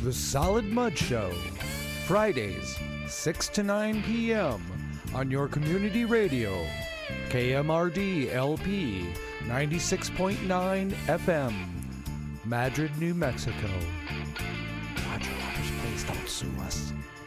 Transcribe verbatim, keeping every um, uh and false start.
The Solid Mud Show, Fridays, six to nine p.m. on your community radio, K M R D L P ninety-six point nine F M, Madrid, New Mexico. Roger Waters, please don't sue us.